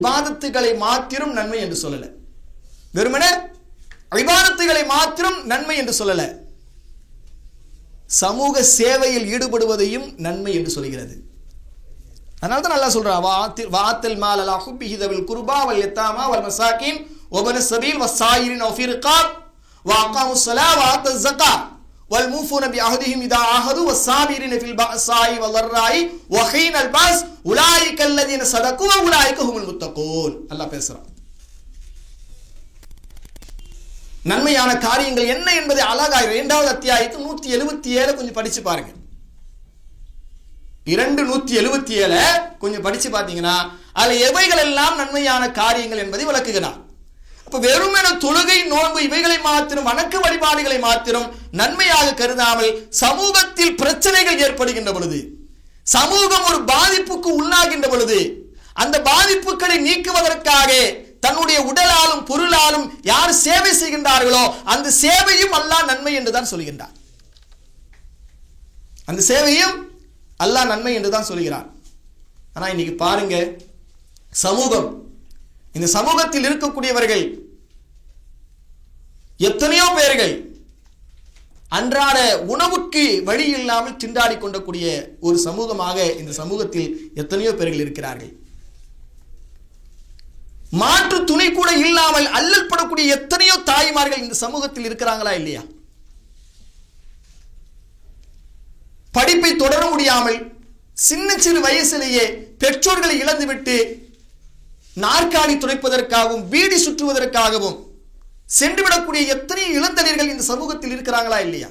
இபாதத்துகளை மாத்திரம் நன்மை என்று சொல்லல. வெறுமனே இபாதத்துகளை மாத்திரம் நன்மை என்று சொல்லல, சமூக சேவையில் ஈடுபடுவதையும் நன்மை என்று சொல்கிறது. அதனால தான் அல்லாஹ் சொல்றான், வாத்தில் மால் அலா ஹுப்பிஹி தவில் குர்பா வல் யதாமா வல் மசாகின் வபன ஸபீல் வஸ்ஸாயிரின் வஃபி ரிகாப் வஅகாமுஸ் ஸலாத் வஆத்தஸ் ஸகாத் வல் மூஃபூன பிஅஹதிஹிம் இதா ஆஹது வஸ்ஸாபிரின ஃபில் பஅஸாஇ வல் ضراء வஹீனல் பாஸ் உலாயிக அல்லதீன ஸதகு வ உலாயிக ஹுமுல் முத்தகூன். அல்லாஹ் பேசுறான். நன்மையான காரியங்கள் என்ன என்பதை அழகாக 2வது அத்தியாயத்தில் 177 கொஞ்சம் படிச்சு பாருங்க. 2:177 கொஞ்சம் படிச்சு பார்த்தீங்கன்னா அதுல எவைகள் எல்லாம் நன்மையான காரியங்கள் என்பதை விளக்குகிறார். அப்ப வெறுமென தொழுகை, நோன்பு இவைகளை மாத்திரம், வணக்க வழிபாடுகளை மாத்திரம் நன்மையாக கருதாமல் சமூகத்தில் பிரச்சனைகள் ஏற்படுகின்ற பொழுது, சமூகம் ஒரு பாதிப்புக்கு உள்ளாகின்ற பொழுது, அந்த பாதிப்புகளை நீக்குவதற்காக தன்னுடைய உடலாலும் பொருளாலும் யார் சேவை செய்கின்றார்களோ அந்த சேவையும் அல்லாஹ் நன்மை என்றுதான் சொல்கின்றார். அந்த சேவையும் அல்லாஹ் நன்மை என்றுதான் சொல்கிறார். ஆனா இன்னைக்கு பாருங்க, சமூகம், இந்த சமூகத்தில் இருக்கக்கூடியவர்கள் எத்தனையோ பேர்கள் அன்றாட உணவுக்கு வழி இல்லாமல் திண்டாடி கொண்டக்கூடிய ஒரு சமூகமாக இந்த சமூகத்தில் எத்தனையோ பேர்கள் இருக்கிறார்கள். மாற்று துணை கூட இல்லாமல் அல்லல் படக்கூடிய எத்தனையோ தாய்மார்கள் இந்த சமூகத்தில் இருக்கிறாங்களா இல்லையா? படிப்பை தொடர முடியாமல் சின்ன சிறு வயசிலேயே பெற்றோர்களை இழந்துவிட்டு நாற்காலி துடைப்பதற்காகவும் பீடி சுற்றுவதற்காகவும் சென்றுவிடக்கூடிய எத்தனை இளந்தளிர்கள் இந்த சமூகத்தில் இருக்கிறாங்களா இல்லையா?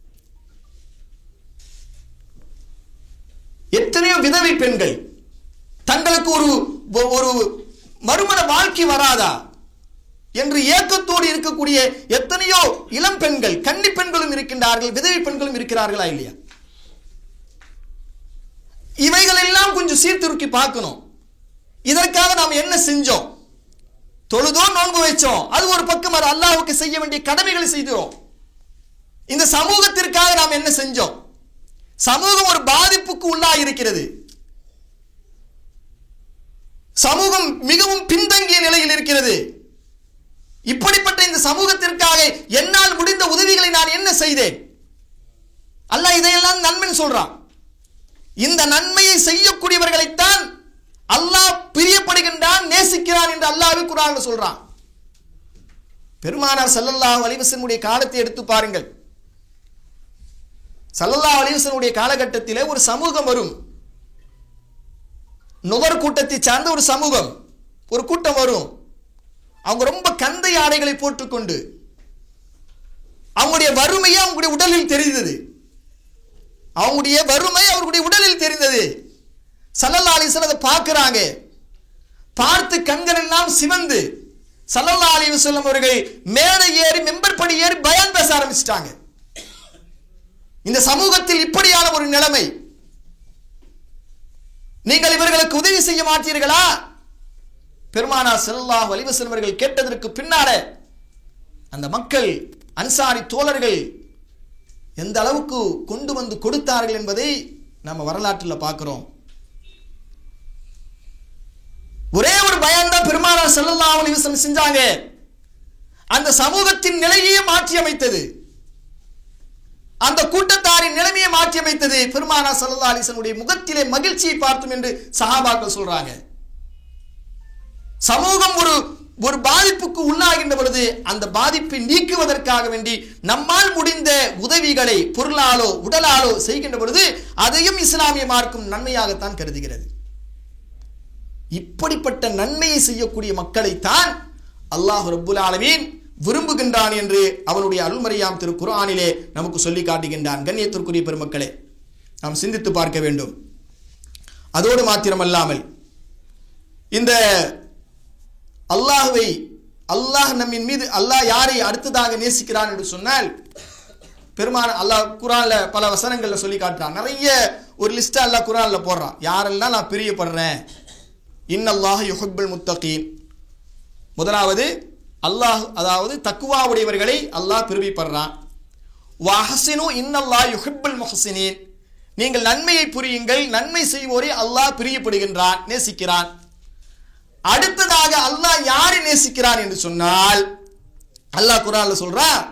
எத்தனையோ விதவை பெண்கள் தங்களுக்கு ஒரு மறுமண வாழ்க்கை வராதா என்று ஏக்கத்தோடு இருக்கக்கூடிய எத்தனையோ இளம் பெண்கள், கன்னி பெண்களும் இருக்கின்றார்கள், விதவை பெண்களும் இருக்கிறார்களா இல்லையா? இவைகள் எல்லாம் கொஞ்சம் சீர்திருக்கி பார்க்கணும். இதற்காக நாம் என்ன செஞ்சோம்? தொழுதோ, நோன்பு வைச்சோம், அது ஒரு பக்கம். அது அல்லாஹ்வுக்கு செய்ய வேண்டிய கடமைகளை செய்கிறோம். இந்த சமூகத்திற்காக நாம் என்ன செஞ்சோம்? சமூகம் ஒரு பாதிப்புக்கு உள்ளாகி இருக்கிறது. சமூகம் மிகவும் பின்தங்கிய நிலையில் இருக்கிறது. இப்படிப்பட்ட இந்த சமூகத்திற்காக என்னால் முடிந்த உதவிகளை நான் என்ன செய்தேன்? அல்லாஹ் இதையெல்லாம் நன்மைன்னு சொல்றான். இந்த நன்மையை செய்யக்கூடியவர்களைத்தான் அல்லாஹ் பிரியப்படுகின்றான், நேசிக்கிறான் என்று அல்லாஹ்வே குர்ஆனில் சொல்றான். பெருமானார் ஸல்லல்லாஹு அலைஹி வஸல்லம் காலத்தை எடுத்து பாருங்கள். ஸல்லல்லாஹு அலைஹி வஸல்லம் காலகட்டத்திலே ஒரு சமூகம் வரும். நுகர் கூட்டத்தை சார்ந்த ஒரு சமூகம், ஒரு கூட்டம் வரும். அவங்க ரொம்ப கந்தை ஆடைகளை போட்டுக்கொண்டு, அவங்களுடைய வறுமையை அவங்களுடைய உடலில் தெரிந்தது. அவங்களுடைய வறுமை அவர்களுடைய உடலில் தெரிந்தது. ஸல்லல்லாஹு அலைஹி வஸல்லம் அதை பார்க்கிறாங்க. பார்த்து கண்கள் எல்லாம் சிவந்து ஸல்லல்லாஹு அலைஹி வஸல்லம் அவர்கள் மேடை ஏறி மெம்பர் படி ஏறி பயான் பேச ஆரம்பிச்சிட்டாங்க. இந்த சமூகத்தில் இப்படியான ஒரு நிலைமை, நீங்கள் இவர்களுக்கு உதவி செய்ய மாட்டீர்களா? பெருமானார் ஸல்லல்லாஹு அலைஹி வஸல்லம் அவர்கள் கேட்டதற்கு பின்னால அந்த மக்கள், அன்சாரி தோழர்கள் எந்த அளவுக்கு கொண்டு வந்து கொடுத்தார்கள் என்பதை நம்ம வரலாற்றில் பார்க்கிறோம். ஒரே ஒரு பயான் தான் பெருமானார் ஸல்லல்லாஹு அலைஹி வஸல்லம் செஞ்சாங்க. அந்த சமூகத்தின் நிலையை மாற்றி அமைத்தது, அந்த கூட்டத்தாரின் நிலைமையை மாற்றி அமைத்தது. பெருமானார் ஸல்லல்லாஹு அலைஹி வஸல்லம் முகத்திலே மகிழ்ச்சியை பார்த்தோம் என்று சஹாபாக்கள் சொல்றாங்க. சமூகம் ஒரு பாதிப்புக்கு உள்ளாகின்ற பொழுது அந்த பாதிப்பை நீக்குவதற்காக வேண்டி நம்மால் முடிந்த உதவிகளை பொருளாலோ உடலாலோ செய்கின்ற பொழுது அதையும் இஸ்லாமிய மார்க்கம் நன்மையாகத்தான் கருதுகிறது. இப்படிப்பட்ட நன்மையை செய்யக்கூடிய மக்களைத்தான் அல்லாஹ் ரப்புல் ஆலமீன் விரும்புகின்றான் என்று அவனுடைய அருள்மறையாம் திரு குர்ஆனிலே நமக்கு சொல்லி காட்டுகின்றான். கண்ணியத்திற்குரிய பெருமக்களே, நாம் சிந்தித்து பார்க்க வேண்டும். அதோடு மாத்திரமல்லாமல் இந்த அல்லாஹ் நம்மின் மீது அல்லாஹ் யாரை அடுத்ததாக நேசிக்கிறான் என்று சொன்னால், பெருமான அல்லாஹ் குர்ஆன்ல பல வசனங்கள்ல சொல்லி காட்டுறான். நிறைய ஒரு லிஸ்ட் அல்லாஹ் குர்ஆன்ல போடுறான். யாரெல்லாம் நான் பிரியப்படுறேன். இன்னல்லாஹ் யுஹிப்புல் முத்தகீன். முதலாவது அல்லாஹ், அதாவது தக்வா உடையவர்களை அல்லாஹ் பிரியப்படுறான். வஹ்சினு இன்னல்லாஹ் யுஹிப்புல் முஹ்சினீன். நீங்கள் நன்மையை புரியுங்கள், நன்மை செய்வோரை அல்லாஹ் பிரியப்படுகின்றான், நேசிக்கிறான். அடுத்ததாக அல்லாஹ் யாரை நேசிக்கிறான் என்று சொன்னால் அல்லாஹ் குர்ஆன்ல சொல்றான்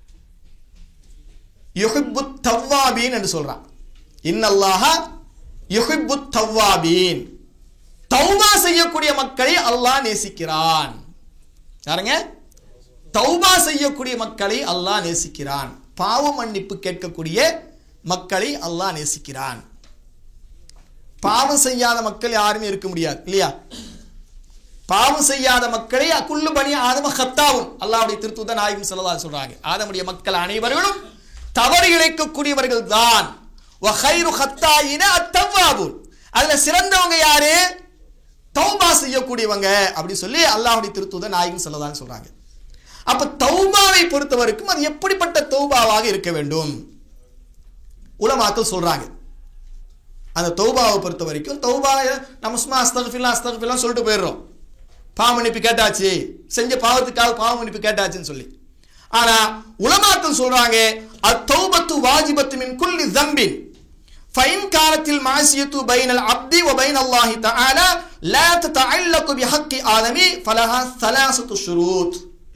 யுஹிப்புத் தவ்வாபீன் என்று சொல்றான். இன்னல்லாஹ யுஹிப்புத் தவ்வாபீன், தௌபா செய்யக்கூடிய மக்களை அல்லாஹ் நேசிக்கிறான். யாருங்க? தௌபா செய்யக்கூடிய மக்களை அல்லாஹ் நேசிக்கிறான். பாவ மன்னிப்பு கேட்கக்கூடிய மக்களை அல்லாஹ் நேசிக்கிறான். பாவம் செய்யாத மக்கள் யாருமே இருக்க முடியாது இல்லையா? பாவம் செய்யாத மக்களை குல்லு பனி ஆதம ஹத்தாவும் அல்லாஹ்வுடைய திருத்தூதர் நாயகம் ஸல்லல்லாஹு அலைஹி சொல்றாங்க. ஆதமுடைய மக்கள் அனைவர்களும் தவறு இழைக்கக்கூடியவர்கள் தான். வ கைரு ஹத்தாயின அத்தவ்வாபூன், அதுல சிறந்தவங்க யாரு? தௌபா செய்யக்கூடியவங்க அப்படி சொல்லி அல்லாஹ்வுடைய திருத்தூதர் நாயகம் ஸல்லல்லாஹு அலைஹி சொல்றாங்க. அப்ப தௌபாவை பொறுத்தவரைக்கும் அது எப்படிப்பட்ட தௌபாவாக இருக்க வேண்டும்? உலமாக்கள் சொல்றாங்க. அந்த தௌபாவை பொறுத்த வரைக்கும் தௌபா நம்ம சும்மா அஸ்தக்ஃபிருல்லாஹ் அஸ்தக்ஃபிருல்லாஹ் சொல்லிட்டு போயிடுறோம். பாவ மன்னிப்பு கேட்டாச்சு, செஞ்ச பாவத்துக்காக பாவ மன்னிப்பு கேட்டாச்சுன்னு சொல்லி. ஆனா உலமாக்கள் சொல்றாங்க அத்தௌபத்து வாஜிபத்து மின் குல்லி ஸம்பின் ஃபைன் கானத்தில் மாசியத்து பைனல் அப்தி வ பைனல்லாஹி தஆலா லா ததஅல்லகு பிஹக்கி ஆதமி ஃபலஹா ஸலாஸத்து ஷுரூத்.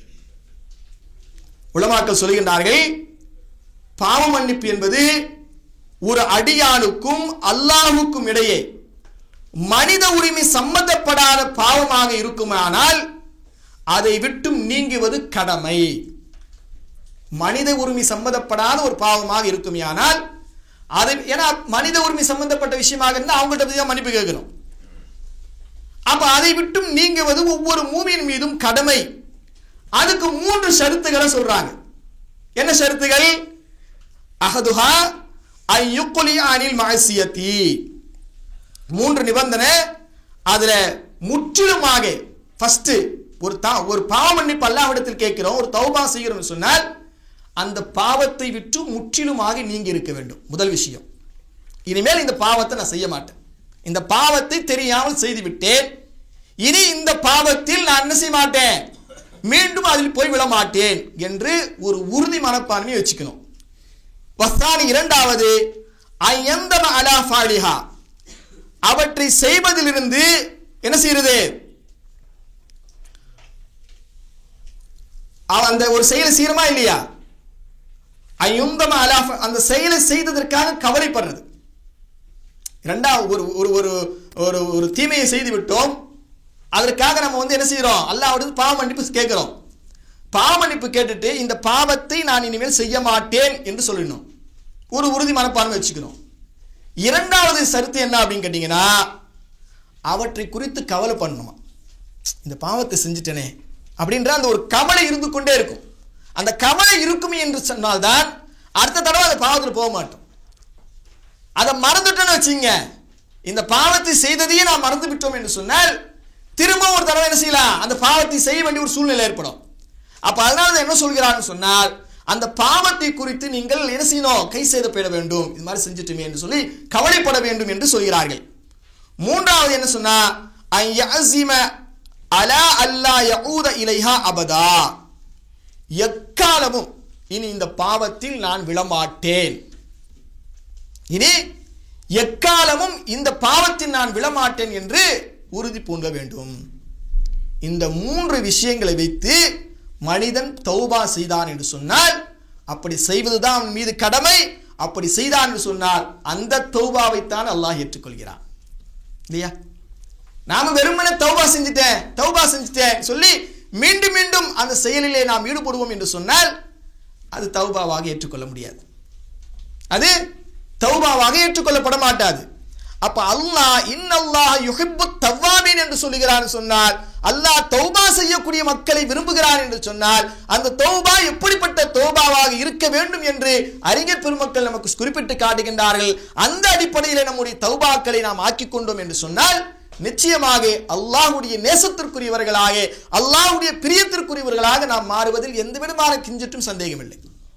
உலமாக்கள் சொல்கின்றார்கள், பாவ மன்னிப்பு என்பது ஒரு அடியானுக்கும் அல்லாஹ்வுக்கும் இடையே மனித உரிமை சம்பந்தப்படாத பாவமாக இருக்குமானால் அதை விட்டு நீங்குவது கடமை. மனித உரிமை சம்பந்தப்படாத ஒரு பாவமாக இருக்குமானால் அதை, ஏன்னா மனித உரிமை சம்பந்தப்பட்ட விஷயமாக இருந்தால் அவங்கள்ட்ட பத்தி மன்னிப்பு கேட்கணும். அப்ப அதை விட்டும் நீங்குவது ஒவ்வொரு மூமின் மீதும் கடமை. அதுக்கு 3 ஷரத்துகளை சொல்றாங்க. என்ன ஷரத்துகள்? அஹதுஹா ஐயுக்லி அனில் மஅசியதி, 3 நிபந்தனை. அதுல முற்றிலுமாக ஃபர்ஸ்ட் ஒரு பாவ மன்னிப்பு அல்லாஹ்விடத்தில் கேட்கிறோம், ஒரு தௌபா செய்கிறோம் சொன்னால் அந்த பாவத்தை விட்டு முற்றிலுமாக நீங்கி இருக்க வேண்டும். முதல் விஷயம், இனிமேல் இந்த பாவத்தை நான் செய்ய மாட்டேன், இந்த பாவத்தை தெரியாமல் செய்து விட்டேன், இனி இந்த பாவத்தில் நான் என்ன செய்ய மாட்டேன், மீண்டும் அதில் போய் விட மாட்டேன் என்று ஒரு உறுதி மனப்பான்மையை வச்சுக்கணும். வஸ்தானி இரண்டாவது ஐயந்தம அலா ஃபாலிஹா, அவற்றை செய்வதிலிருந்து என்ன செய்யறது, அந்த ஒரு செயலை செய்யறமா இல்லையா, ஐயுந்தம அலா, அந்த செயலை செய்ததற்காக கவலைப்படுறது. இரண்டாவது ஒரு தீமையை செய்து விட்டோம், அதற்காக நம்ம என்ன செய்யறோம், அல்லாஹ்விடம் பாவ மன்னிப்பு கேட்கிறோம். பாவ மன்னிப்பு கேட்டுட்டு இந்த பாவத்தை நான் இனிமேல் செய்ய மாட்டேன் என்று சொல்லணும், ஒரு உறுதி மனப்பான்மை வச்சுக்கணும். இரண்டாவது சருத்து என்ன அப்படின்னு கேட்டீங்கன்னா, அவற்றை குறித்து கவலை பண்ணணுமா, இந்த பாவத்தை செஞ்சுட்டேனே அப்படின்ற அந்த ஒரு கவலை இருந்து கொண்டே இருக்கும். அந்த கவலை இருக்கும் என்று சொன்னால்தான் அடுத்த தடவை அந்த பாவத்தில் போக மாட்டோம். அதை மறந்துட்டோன்னு வச்சுங்க, இந்த பாவத்தை செய்ததையே நான் மறந்து விட்டோம் என்று சொன்னால் திரும்ப ஒரு தடவை என்ன செய்யலாம், அந்த பாவத்தை செய்ய வேண்டிய ஒரு சூழ்நிலை ஏற்படும். அப்ப அதனால என்ன சொல்கிறான்னு சொன்னால், அந்த பாவத்தை குறித்து நீங்கள் என்ன செய்யணும், கை செய்தப்பட வேண்டும், இது மாதிரி செஞ்சுட்டுமே என்று சொல்லி கவலைப்பட வேண்டும் என்று சொல்கிறார்கள். மூன்றாவது என்ன சொன்னா, அய்யஸிம அலா அல்லா யஊத இலைஹா அபதா, எக்காலமும் இனி இந்த பாவத்தில் நான் விழமாட்டேன், இனி எக்காலமும் இந்த பாவத்தில் நான் விழமாட்டேன் என்று உறுதி பூண்ட வேண்டும். இந்த 3 விஷயங்களை வைத்து மனிதன் தௌபா செய்தான் என்று சொன்னால், அப்படி செய்வதுதான் அவன் மீது கடமை. அப்படி செய்தான் என்று சொன்னால் அந்த தௌபாவைத்தான் அல்லாஹ் ஏற்றுக்கொள்கிறான் இல்லையா? நாம வெறுமனே தௌபா செஞ்சுட்டேன் சொல்லி மீண்டும் மீண்டும் அந்த செயலிலே நாம் ஈடுபடுவோம் என்று சொன்னால் அது தௌபாவாக ஏற்றுக்கொள்ள முடியாது, அது தௌபாவாக ஏற்றுக்கொள்ளப்பட மாட்டாது. அப்ப அல்லாஹ் இன்னல்லாஹ் யுஹிப்புத் தவ்வாபீன் என்று சொல்லுகிறான் சொன்னால், அல்லாஹ் தௌபா செய்யக்கூடிய மக்களை விரும்புகிறான் என்று சொன்னால், அந்த தௌபா எப்படிப்பட்ட தௌபாவாக இருக்க வேண்டும் என்று அறிஞர் பெருமக்கள் நமக்கு குறிப்பிட்டு காட்டுகின்றார்கள். அந்த அடிப்படையில் நம்முடைய தௌபாக்களை நாம் ஆக்கிக் கொண்டோம் என்று சொன்னால் நிச்சயமாக அல்லாஹ்வுடைய நேசத்திற்குரியவர்களாக, அல்லாஹ்வுடைய பிரியத்திற்குரியவர்களாக நாம் மாறுவதில் எந்த விதமான கிஞ்சிட்டும் சந்தேகமில்லை.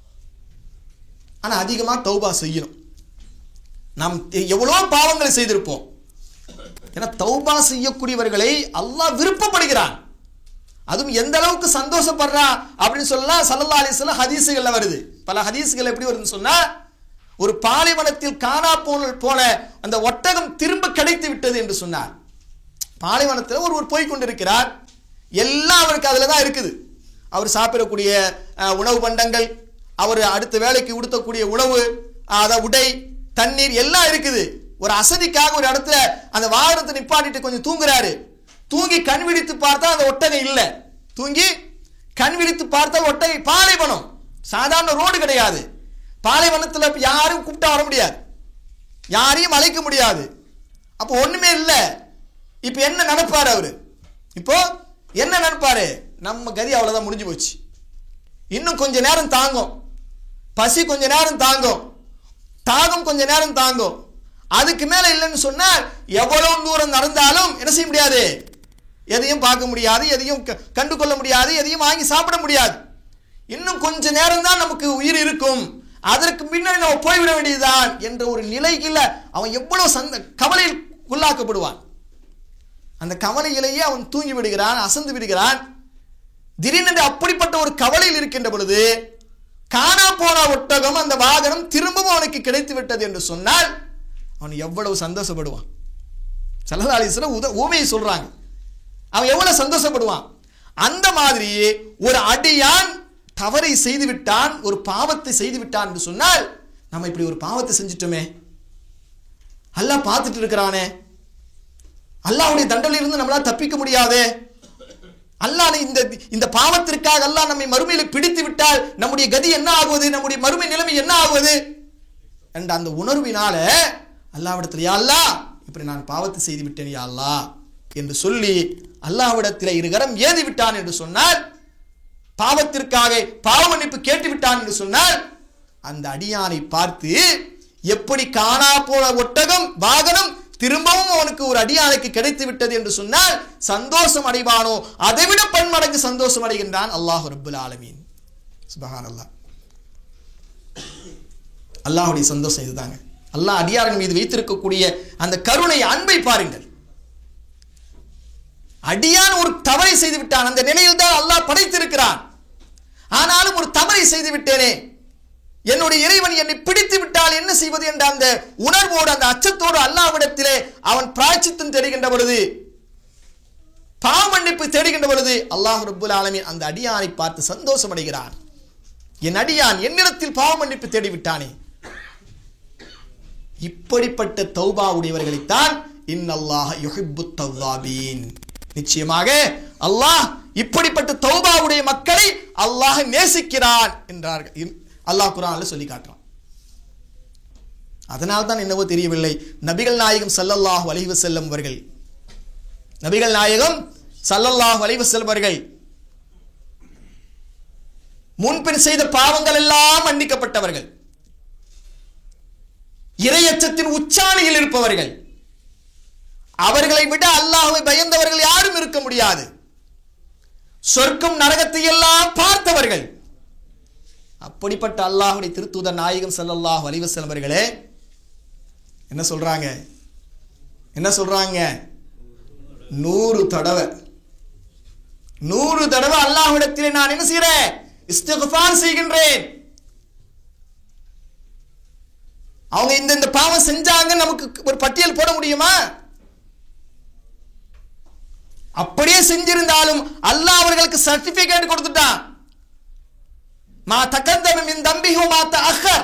ஆனா அதிகமா தௌபா செய்யணும். நாம் எவ்வளோ பாவங்களை செய்திருப்போம், ஏன்னா தௌபா செய்யக்கூடியவர்களை அல்லாஹ் விருப்பப்படுகிறான். அதுவும் எந்த அளவுக்கு சந்தோஷப்படுறா அப்படின்னு சொல்லலாம். ஸல்லல்லாஹு அலைஹி வஸல்லம் ஹதீஸ்கள்ல வருது, பல ஹதீஸ்கள் எப்படி வருதுன்னு சொன்னா, ஒரு பாலைவனத்தில் காணா போன அந்த ஒட்டகம் திரும்ப கிடைத்து விட்டது என்று சொன்னார். பாலைவனத்தில் ஒருவர் போய் கொண்டிருக்கிறார். எல்லாம் அவருக்கு அதில் தான் இருக்குது. அவர் சாப்பிடக்கூடிய உணவு பண்டங்கள், அவர் அடுத்த வேலைக்கு உடுத்தக்கூடிய உணவு, உடை, தண்ணீர் எல்லாம் இருக்குது. ஒரு அசதிக்காக ஒரு இடத்துல அந்த வாகனத்தை நிப்பாட்டிட்டு கொஞ்சம் தூங்குறாரு. தூங்கி கண் விழித்து பார்த்தா அந்த ஒட்டகை இல்லை. தூங்கி கண் விழித்து பார்த்தால் ஒட்டகை. பாலைவனம், சாதாரண ரோடு கிடையாது. பாலைவனத்தில் யாரும் கூப்பிட்டா வர முடியாது, யாரையும் அழைக்க முடியாது. அப்போ ஒண்ணுமே இல்லை. இப்போ என்ன நினைப்பாரு அவரு? இப்போ என்ன நினைப்பாரு? நம்ம கதி அவ்வளவுதான், முடிஞ்சு போச்சு. இன்னும் கொஞ்ச நேரம் தாங்கும், பசி கொஞ்ச நேரம் தாங்கும், தாகம் கொஞ்ச நேரம் தாங்கும். அதுக்கு மேல இல்லைன்னு சொன்னால் எவ்வளவு தூரம் நடந்தாலும் என்ன செய்ய முடியாது? எதையும் பார்க்க முடியாது, எதையும் கண்டு கொள்ள முடியாது, எதையும் வாங்கி சாப்பிட முடியாது. இன்னும் கொஞ்ச நேரம் தான் நமக்கு உயிர் இருக்கும், அதற்கு பின்னாடி நம்ம போய்விட வேண்டியதுதான் என்ற ஒரு நிலையில் அவன் எவ்வளவு கவலையில் உள்ளாக்கப்படுவான். அந்த கவலையிலேயே அவன் தூங்கி விடுகிறான், அசந்து விடுகிறான். திடீரென்று அப்படிப்பட்ட ஒரு கவலையில் இருக்கின்ற பொழுது காணா போன ஒட்டகம், அந்த வாகனம் திரும்பவும் அவனுக்கு கிடைத்து விட்டது என்று சொன்னால் அவன் எவ்வளவு சந்தோஷப்படுவான். ஸல்லல்லாஹு அலைஹி வஸல்லம் ஊமையை சொல்றாங்க, அவன் எவ்வளவு சந்தோஷப்படுவான். அந்த மாதிரி ஒரு அடியான் தவறை செய்து விட்டான், ஒரு பாவத்தை செய்து விட்டான் என்று சொன்னால், நம்ம இப்படி ஒரு பாவத்தை செஞ்சிட்டோமே, அல்லாஹ் பார்த்துட்டு இருக்கிறானே, அல்லாஹ்வுடைய தண்டனையிலிருந்து நம்மளால தப்பிக்க முடியாதே, அல்லாஹ் இந்த பாவத்திற்காக அல்லாஹ் நம்மை மறுமையில் பிடித்து விட்டால் நம்முடைய கதி என்ன ஆகுவது, நம்முடைய மறுமை நிலைமை என்ன ஆகுவது என்ற அந்த உணர்வினால அல்லாஹ்விடத்தில் யா அல்லாஹ் இப்படி நான் பாவத்தை செய்து விட்டேன் யா அல்லாஹ் என்று சொல்லி அல்லாஹ்விடத்தில் இருகரம் ஏதி விட்டான் என்று சொன்னால், பாவத்திற்காக பாவ மன்னிப்பு கேட்டு விட்டான் என்று சொன்னால், அந்த அடியானை பார்த்து எப்படி காணா போன ஒட்டகம் வாகனம் திரும்பவும் அவனுக்கு ஒரு அடியானுக்கு கிடைத்து விட்டது என்று சொன்னால் சந்தோஷம் அடைவானோ அதைவிட பன்மடங்கு சந்தோஷம் அடைகின்றான் அல்லாஹ் ரப்புல் ஆலமீன். சுப்ஹானல்லாஹ். அல்லாஹ்வுடைய சந்தோஷம் இதுதாங்க. அல்லாஹ் அடியாரின் மீது வைத்திருக்கக்கூடிய அந்த கருணை, அன்பை பாருங்கள். அடியான் ஒரு தவறை செய்து விட்டான், அந்த நிலையில் தான் அல்லாஹ் படைத்திருக்கிறான். ஆனாலும் ஒரு தவறை செய்து விட்டேனே, என்னுடைய இறைவன் என்னை பிடித்து விட்டால் என்ன செய்வது என்ற அந்த உணர்வோடு, அந்த அச்சத்தோடு அல்லாஹ்விடத்திலே அவன் பிராயச்சித்தம் தேடுகின்ற பொழுது, பாவ மன்னிப்பு தேடுகின்ற பொழுது அல்லாஹ் ரப்புல் ஆலமீன் அந்த அடியானை பார்த்து சந்தோஷம் அடைகிறான். என் அடியான் என்னிடத்தில் பாவ மன்னிப்பு தேடிவிட்டானே. இப்படிப்பட்ட தௌபா உடையவர்களைத்தான் இன்னல்லாஹ யுஹிப்புத் தவ்வாபீன், நிச்சயமாக அல்லாஹ் இப்படிப்பட்ட தௌபா உடைய மக்களை அல்லாஹ் நேசிக்கிறான் என்றார்கள். அல்லாஹ் குர்ஆன்ல சொல்லி காட்டுறான். அதனால் தான் என்னவோ தெரியவில்லை, நபிகள் நாயகம் ஸல்லல்லாஹு அலைஹி வஸல்லம் அவர்கள், நபிகள் நாயகம் ஸல்லல்லாஹு அலைஹி வஸல்லம் அவர்கள் முன்பின் செய்த பாவங்கள் எல்லாம் மன்னிக்கப்பட்டவர்கள், இறையச்சத்தின் உச்சாணியில் இருப்பவர்கள், அவர்களை விட அல்லாஹ்வை பயந்தவர்கள் யாரும் இருக்க முடியாது. சொர்க்கம் நரகத்தை எல்லாம் பார்த்தவர்கள். அப்படிப்பட்ட அல்லாஹ்வுடைய திருத்தூதர் நாயகம் ஸல்லல்லாஹு அலைஹி வஸல்லம் அவர்களே என்ன சொல்றாங்க? 100 தடவை அல்லாஹ்விடத்திலே நான் என்ன செய்கிறேன்? இஸ்திக்ஃபார் செய்கின்றேன். அவங்க இந்த பாவம் செஞ்சாங்க நமக்கு ஒரு பட்டியல் போட முடியுமா? அப்படியே செஞ்சிருந்தாலும் அல்லாஹ் அவர்களுக்கு சர்டிபிகேட் கொடுத்துட்டான். மா தகத்தம மின் தம்பிஹு மா தஅக்கர்,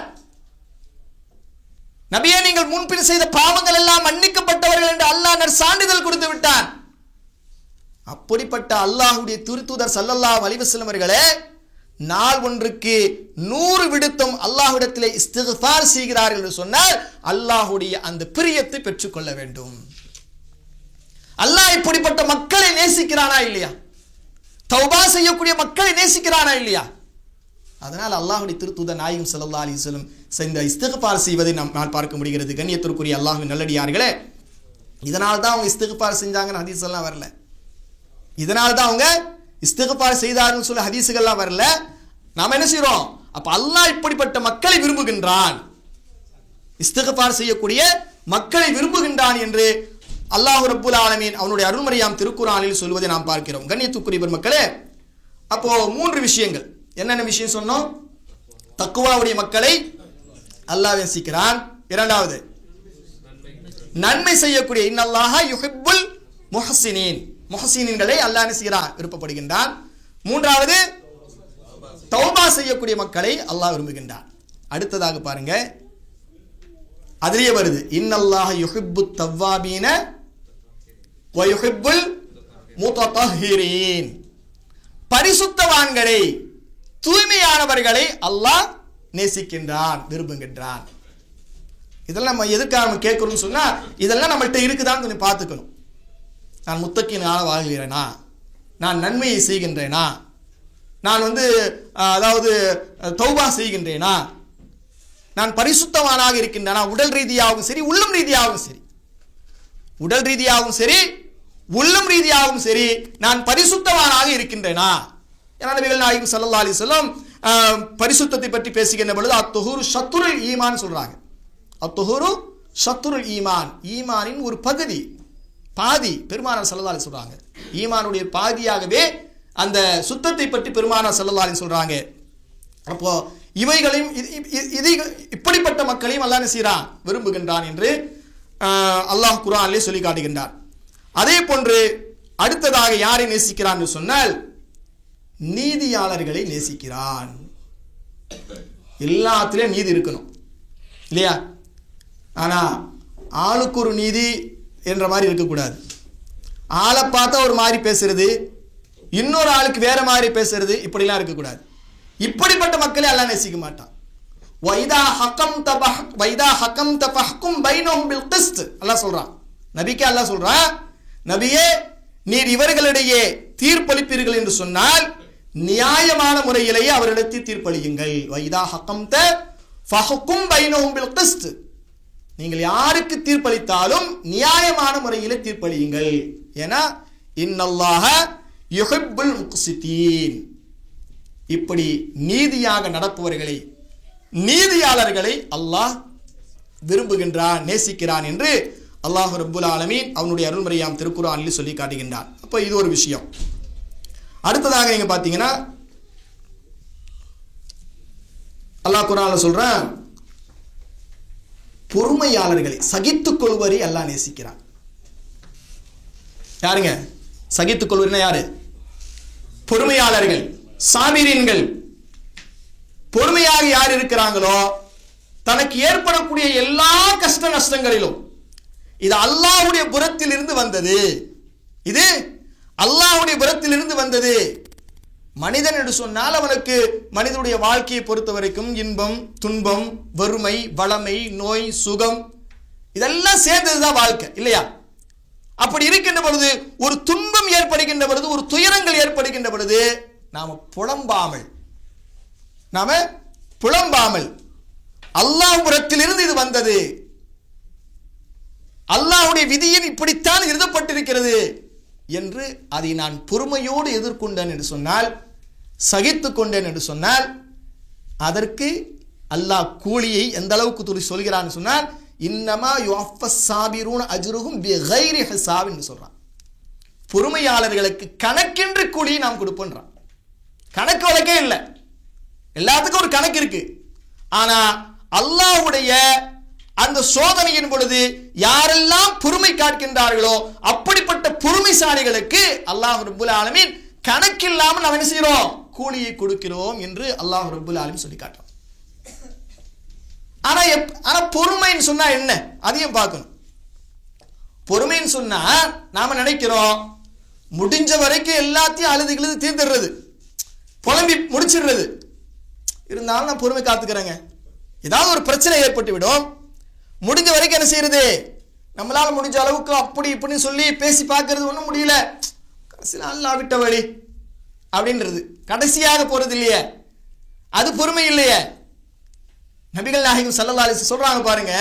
நபியே நீங்கள் முன்பின் செய்த பாவங்கள் எல்லாம் மன்னிக்கப்பட்டவர்கள் என்று அல்லாஹ் சான்றிதழ் கொடுத்து விட்டான். அப்படிப்பட்ட அல்லாஹ்வுடைய திருத்தூதர் ஸல்லல்லாஹு அலைஹி வஸல்லம் அவர்களே நாள் ஒன்றுக்கு 100 விடுத்தம் அல்லாஹ்விடத்திலே இஸ்திக்ஃபார் செய்கிறார்கள் என்று சொன்னால் அல்லாஹ்வுடைய அந்த பிரியத்தை பெற்றுக்கொள்ள வேண்டும். அல்லாஹ் இப்படிப்பட்ட மக்களை நேசிக்கிறானா இல்லையா? தௌபா செய்யக்கூடிய மக்களை நேசிக்கிறானா இல்லையா? அதனால் அல்லாஹ்வுடைய திருத்தூதர் நாயகம் ஸல்லல்லாஹு அலைஹி வஸல்லம் செய்த இஸ்திக்ஃபார் செய்வதை நாம் பார்க்க முடிகிறது. கண்ணியத்திற்குரிய அல்லாஹ்வின் நல்லடியார்களே, இதனால் தான் அவங்க இஸ்திக்ஃபார் செஞ்சாங்கன்னு ஹதீஸ் எல்லாம் வரல. இதனால் தான் அவங்க இஸ்திக்ஃபார் செய்தார்கள் சொல்ல ஹதீஸுகள்லாம் வரல. நாம என்ன செய்றோம்? அப்ப அல்லாஹ் இப்படிப்பட்ட மக்களை விரும்புகின்றான், இஸ்திக்ஃபார் செய்யக்கூடிய மக்களை விரும்புகின்றான் என்று அல்லாஹ் ரப்புல் ஆலமீன் அவனுடைய அருள்மறையாம் திருக்குர்ஆனில் சொல்வதை நாம் பார்க்கிறோம். கண்ணியத்துக்குரிய பெருமக்களே, அப்போ 3 விஷயங்கள். என்னென்ன விஷயம் சொன்னோம்? தக்வாவுடைய மக்களை அல்லாஹ் நேசிக்கிறான். இரண்டாவது, நன்மை செய்யக்கூடிய இன்னல்லாஹ யுஹிப்புல் முஹ்சினீன்களை அல்லாஹ் என்ன செய்கிறான், விருப்பப்படுகின்றான். மூன்றாவது தௌபா செய்யக்கூடிய மக்களை அல்லாஹ் விரும்புகின்றான். அடுத்ததாக பாருங்க, அதிலேயே வருது, இன்னல்லாஹ யுஹிப்புத் தவ்வாபீன வ யுஹிப்புல் முத்தஹிரீன். பரிசுத்தவான்களை, தூய்மையானவர்களை அல்லாஹ் நேசிக்கின்றான், விரும்புகின்றான். இதெல்லாம் நம்ம எதுக்காக நம்ம கேட்கணும்னு சொன்னா, இதெல்லாம் நம்மள்கிட்ட இருக்குதான்னு கொஞ்சம் பார்த்துக்கணும். நான் முத்தக்கினால வாழ்கிறேனா, நான் நன்மையை செய்கின்றேனா, நான் அதாவது தௌபா செய்கின்றேனா, நான் பரிசுத்தவானாக இருக்கின்றேனா, உடல் ரீதியாகவும் சரி உள்ளம் ரீதியாகவும் சரி, உடல் ரீதியாகவும் சரி உள்ளம் ரீதியாகவும் சரி நான் பரிசுத்தவானாக இருக்கின்றேனா. ஏன்னா நபிகள் நாயகம் ஸல்லல்லாஹு அலைஹி வஸல்லம் பரிசுத்தத்தை பற்றி பேசுகின்ற பொழுது அத்துஹூரு ஷத்ருல் ஈமான் சொல்றாங்க. அத்துஹூரு ஷத்ருல் ஈமான், ஈமானின் ஒரு பகுதி, பாதி பெருமானார் ஸல்லல்லாஹு அலைஹி சொல்றாங்க. ஈமானுடைய பாதியாகவே அந்த சுத்தத்தை பற்றி பெருமானார் ஸல்லல்லாஹு அலைஹி சொல்றாங்க. அப்போ இவைகளையும் இப்படிப்பட்ட மக்களையும் அல்லாஹ் என்ன செய்கிறான், விரும்புகின்றான் என்று அல்லாஹ் குர்ஆனிலே சொல்லி காட்டுகின்றார். அதே போன்று அடுத்ததாக யாரை நேசிக்கிறான் என்று சொன்னால், நீதியாளர்களை நேசிக்கிறான். எல்லாத்திலையும் நீதி இருக்கணும் இல்லையா? ஆனா ஆளுக்கு ஒரு நீதி என்ற மாதிரி இருக்கக்கூடாது. ஆளை பார்த்தா ஒரு மாதிரி பேசுறது, இன்னொரு ஆளுக்கு வேற மாதிரி பேசுறது, இப்படிலாம் இருக்கக்கூடாது. இப்படிப்பட்ட மக்களை அல்லாஹ் நேசிக்க மாட்டான். வைதா ஹகம்த ஃபஹ்கும் பைனஹும் பில் கிஸ்த், அல்லாஹ் சொல்றான். நபிக்கு அல்லாஹ் சொல்றான், நபியே நீர் இவர்களிடையே தீர்ப்பளிப்பீர்கள் என்று சொன்னால் நியாயமான முறையிலேயே அவர்களிடத்தில் தீர்ப்பளியுங்கள். வைதா ஹகம்த ஃபஹ்கும் பைனஹும் பில் கிஸ்த், நீங்கள் யாருக்கு தீர்ப்பளித்தாலும் நியாயமான முறையிலே தீர்ப்பளியுங்கள். ஏன்னா இன்னல்லாஹ யுஹிப்புல் முக்ஸிதீன், இப்படி நீதியாக நடப்பவர்களை, நீதியாளர்களை அல்லாஹ் விரும்புகின்றான், நேசிக்கிறான் என்று அல்லாஹ் ரப்புல் ஆலமீன் அவனுடைய அருள்மறையாம் திருக்குர்ஆனில் சொல்லி காட்டுகின்றான். அப்போ இது ஒரு விஷயம். அடுத்ததாக நீங்க பார்த்தீங்கன்னா அல்லாஹ் குர்ஆனில் சொல்றான், பொறுமையாளர்களை, சகித்துக் கொள்வரை அல்லாஹ் நேசிக்கிறான். யாருங்க சகித்துக் கொள்வர்னா யாரு? பொறுமையாளர்கள், சாபிரீன்கள். பொறுமையாக யார் இருக்கிறாங்களோ தனக்கு ஏற்படக்கூடிய எல்லா கஷ்ட நஷ்டங்களிலும் இது அல்லாஹ்வுடைய புறத்தில் இருந்து வந்தது, இது அல்லாஹ்வுடைய புறத்தில் இருந்து வந்தது. மனிதன் என்று சொன்னால் அவனுக்கு மனிதனுடைய வாழ்க்கையை பொறுத்த வரைக்கும் இன்பம், துன்பம், வறுமை, வளமை, நோய், சுகம் இதெல்லாம் சேர்ந்ததுதான் வாழ்க்கை இல்லையா? அப்படி இருக்கின்ற பொழுது, ஒரு துன்பம் ஏற்படுகின்ற பொழுது, ஒரு துயரங்கள் ஏற்படுகின்ற பொழுது நாம புலம்பாமல் அல்லாஹ் புறத்திலிருந்து இது வந்தது, அல்லாஹ்வுடைய விதியில் இப்படித்தான் எழுதப்பட்டிருக்கிறது என்று அதை நான் பொறுமையோடு எதிர்கொண்டேன் என்று சொன்னால், சகித்துக் கொண்டேன் என்று சொன்னால், அதற்கு அல்லாஹ் கூலியை எந்த அளவுக்கு சொல்கிறான்னு சொன்னால், இன்னமா யுவஃபஸ் சாபிரூன அஜ்ருஹும் பிகைரி ஹிசாப் என்று சொல்றான். பொறுமையாளர்களுக்கு கணக்கின்றி கூலியை நாம் கொடுப்போம்ன்றான். கணக்கு வழக்கே இல்லை, எல்லாத்துக்கும் ஒரு கணக்கு இருக்கு. ஆனா அல்லாஹ்வுடைய அந்த சோதனையின் பொழுது யாரெல்லாம் பொறுமை காட்கின்றார்களோ அப்படிப்பட்ட பொறுமைசாலிகளுக்கு அல்லாஹ் ரப்புல் ஆலமீன் கணக்கில்லாமல் நாம் என்ன செய்கிறோம், கூலியை கொடுக்கிறோம் என்று அல்லாஹ் ரப்புல் ஆலமீன் சொல்லி காட்டுறான். ஆனா பொறுமைன்னு சொன்னா என்ன, அதையும் பார்க்கணும். பொறுமைன்னு சொன்னா நாம நினைக்கிறோம் முடிஞ்ச வரைக்கும் எல்லாத்தையும் அழுது கிழுது தீர்ந்துடுறது, புலம்பி முடிச்சிடுறது. இருந்தாலும் நான் பொறுமை காத்துக்கிறேங்க, ஏதாவது ஒரு பிரச்சனை ஏற்பட்டு விடும், முடிஞ்ச வரைக்கும் என்ன செய்யறது, நம்மளால முடிஞ்ச அளவுக்கு அப்படி இப்படின்னு சொல்லி பேசி பார்க்கறது, ஒன்றும் முடியல, கடைசியில் அல்லாஹ் விட்ட வழி அப்படின்றது, கடைசியாக போறது இல்லையே, அது பொறுமை இல்லையே. நபிகள் நாயகம் ஸல்லல்லாஹு அலைஹி வஸல்லம் சொல்றாங்க பாருங்க,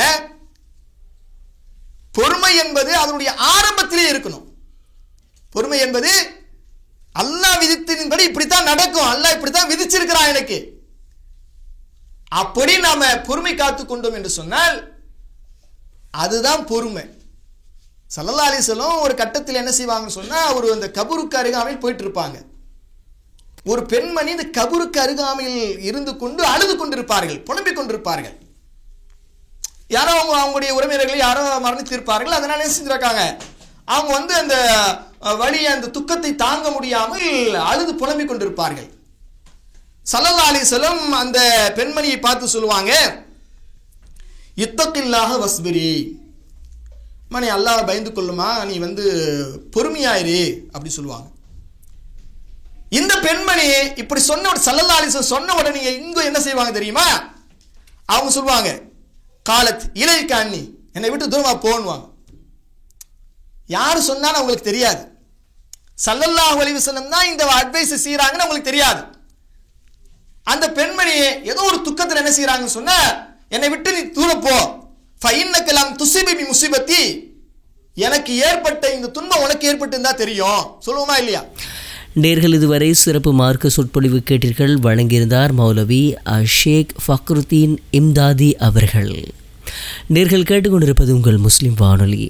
பொறுமை என்பது அதனுடைய ஆரம்பத்திலே இருக்கணும். பொறுமை என்பது அல்லாஹ் விதித்ததின்படி இப்படித்தான் நடக்கும், அல்லாஹ் இப்படித்தான் விதிச்சிருக்கிறான் எனக்கு, அப்படி நாம பொறுமை காத்து கொண்டோம் என்று சொன்னால் அதுதான் பொறுமை. ஸல்லல்லாஹு அலைஹி வஸல்லம் ஒரு கட்டத்தில் என்ன செய்வாங்கன்னு சொன்னா, ஒரு அந்த கபருக்கு அருகாமையில் போயிட்டு இருப்பாங்க. ஒரு பெண்மணி இந்த கபருக்கு அருகாமையில் இருந்து கொண்டு அழுது கொண்டிருப்பார்கள், புலம்பிக் கொண்டிருப்பார்கள். யாரோ அவங்களுடைய உறவினர்கள் யாரோ மரணித்திருப்பார்கள், அதனால என்ன செஞ்சிருக்காங்க, அவங்க வந்து அந்த வலியை, அந்த துக்கத்தை தாங்க முடியாமல் அழுது புலம்பிக் கொண்டிருப்பார்கள். ஸல்லல்லாஹு அலைஹி வஸல்லம் அந்த பெண்மணியை பார்த்து சொல்லுவாங்க, இத்தகில்லாஹ வஸ்பிரி, நீ அல்லாஹ்வை பயந்து கொள்ளுமா, நீ வந்து பொறுமையாயிரு அப்படி சொல்லுவாங்க. இந்த பெண்மணி இப்படி சொன்ன ஸல்லல்லாஹு அலைஹி வஸல்லம் சொன்ன உடனே இங்க என்ன செய்வாங்க தெரியுமா? அவங்க சொல்லுவாங்க, காலத் இலைக்க அன்னி, என்னை விட்டு தூரமா போன்னுவாங்க. யாரு சொன்னாலும் அவங்களுக்கு தெரியாது. ஸல்லல்லாஹு அலைஹி வஸல்லம் தான் இந்த அட்வைஸ் செய்யறாங்கன்னு அவங்களுக்கு தெரியாது. அந்த பெண்மணி ஏதோ ஒரு துக்கத்தில் என்ன செய்யறாங்கன்னு சொன்னா, என்னை விட்டு நீ தூரம் போ, ஃபஇன்னக லம் துஸிபி பி முஸிபத்தி, எனக்கு ஏற்பட்ட இந்த துன்பம் உனக்கு ஏற்பட்டு இருந்தா தெரியும். சொல்லுவோமா இல்லையா? நேர்கள் இதுவரை சிறப்பு மார்க்க சொற்பொழிவு கேட்டீர்கள். வழங்கியிருந்தார் மௌலவி ஷேக் ஃபக்ருத்தீன் இம்தாதி அவர்கள். நேர்கள் கேட்டுக்கொண்டிருப்பது உங்கள் முஸ்லிம் வானொலி.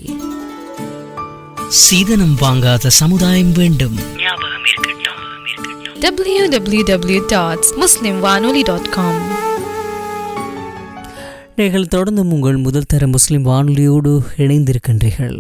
சீதனம் வாங்காத சமுதாயம் வேண்டும், www.muslimwanoli.com. நீங்கள் தொடர்ந்து உங்கள் முதல் தர முஸ்லிம் வானொலியோடு இணைந்திருக்கின்றீர்கள்.